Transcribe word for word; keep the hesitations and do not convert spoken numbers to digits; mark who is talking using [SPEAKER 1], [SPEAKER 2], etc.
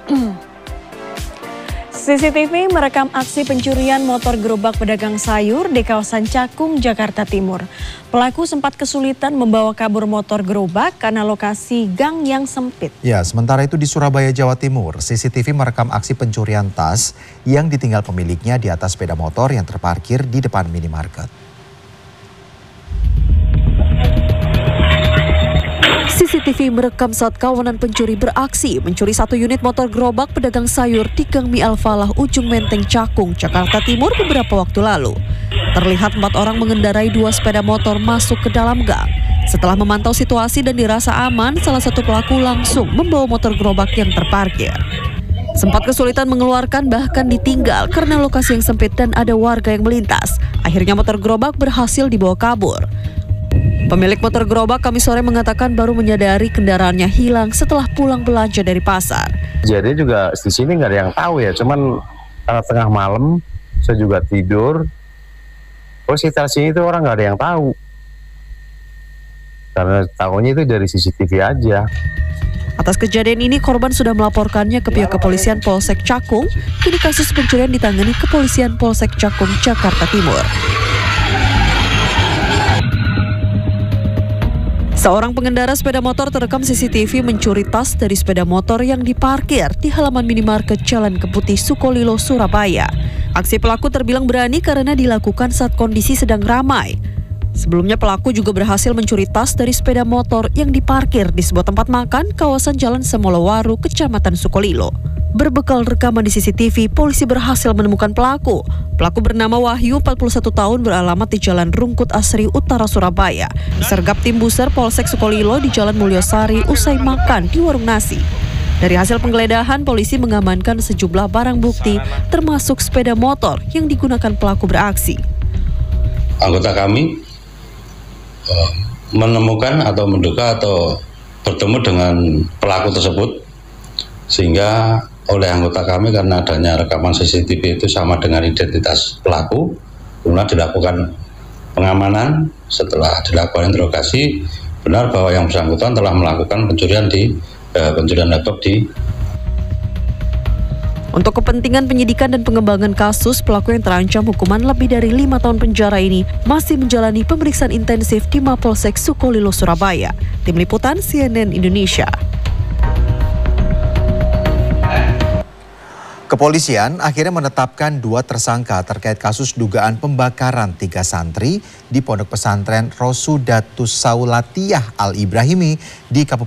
[SPEAKER 1] C C T V merekam aksi pencurian motor gerobak pedagang sayur di kawasan Cakung, Jakarta Timur. Pelaku sempat kesulitan membawa kabur motor gerobak karena lokasi gang yang sempit.
[SPEAKER 2] Ya, sementara itu di Surabaya, Jawa Timur, C C T V merekam aksi pencurian tas yang ditinggal pemiliknya di atas sepeda motor yang terparkir di depan minimarket.
[SPEAKER 3] C C T V merekam saat kawanan pencuri beraksi mencuri satu unit motor gerobak pedagang sayur di Gang Mi Al-Falah, Ujung Menteng, Cakung, Jakarta Timur beberapa waktu lalu. Terlihat empat orang mengendarai dua sepeda motor masuk ke dalam gang. Setelah memantau situasi dan dirasa aman, salah satu pelaku langsung membawa motor gerobak yang terparkir. Sempat kesulitan mengeluarkan, bahkan ditinggal karena lokasi yang sempit dan ada warga yang melintas. Akhirnya motor gerobak berhasil dibawa kabur. Pemilik motor gerobak Kamis sore mengatakan baru menyadari kendaraannya hilang setelah pulang belanja dari pasar.
[SPEAKER 4] Jadi juga di sini nggak ada yang tahu ya, cuman uh, tengah malam saya juga tidur. Terus situasi itu orang nggak ada yang tahu. Karena tahunya itu dari C C T V aja.
[SPEAKER 3] Atas kejadian ini korban sudah melaporkannya ke pihak kepolisian Polsek Cakung. Kini kasus pencurian ditangani kepolisian Polsek Cakung, Jakarta Timur. Seorang pengendara sepeda motor terekam C C T V mencuri tas dari sepeda motor yang diparkir di halaman minimarket Jalan Keputih, Sukolilo, Surabaya. Aksi pelaku terbilang berani karena dilakukan saat kondisi sedang ramai. Sebelumnya pelaku juga berhasil mencuri tas dari sepeda motor yang diparkir di sebuah tempat makan kawasan Jalan Semolowaru, Kecamatan Sukolilo. Berbekal rekaman di C C T V, polisi berhasil menemukan pelaku. Pelaku bernama Wahyu, empat puluh satu tahun, beralamat di Jalan Rungkut Asri, Utara Surabaya. Disergap tim Buser Polsek Sukolilo di Jalan Mulyosari usai makan di warung nasi. Dari hasil penggeledahan, polisi mengamankan sejumlah barang bukti, termasuk sepeda motor yang digunakan pelaku beraksi.
[SPEAKER 5] Anggota kami uh, menemukan atau menduga atau bertemu dengan pelaku tersebut, sehingga oleh anggota kami karena adanya rekaman C C T V itu sama dengan identitas pelaku, kemudian dilakukan pengamanan. Setelah dilakukan interogasi, benar bahwa yang bersangkutan telah melakukan pencurian di eh, pencurian laptop di.
[SPEAKER 3] Untuk kepentingan penyidikan dan pengembangan kasus, pelaku yang terancam hukuman lebih dari lima tahun penjara ini masih menjalani pemeriksaan intensif di Mapolsek Sukolilo, Surabaya. Tim Liputan C N N Indonesia.
[SPEAKER 2] Kepolisian akhirnya menetapkan dua tersangka terkait kasus dugaan pembakaran tiga santri di Pondok Pesantren Rosudatus Saulatiyah Al-Ibrahimi di Kabupaten